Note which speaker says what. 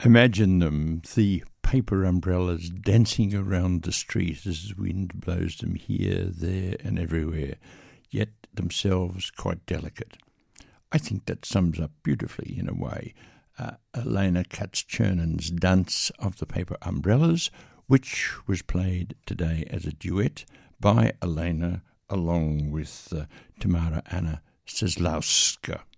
Speaker 1: Imagine them, the paper umbrellas dancing around the street as the wind blows them here, there and everywhere, yet themselves quite delicate. I think that sums up beautifully, in a way, Elena Katz-Chernon's Dance of the Paper Umbrellas, which was played today as a duet by Elena along with Tamara Anna Seslowska.